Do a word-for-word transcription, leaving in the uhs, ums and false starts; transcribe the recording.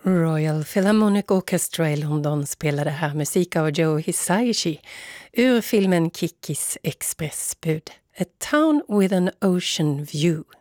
Royal Philharmonic Orchestra i London spelade här musik av Joe Hisaishi ur filmen Kikis expressbud. A Town with an Ocean View.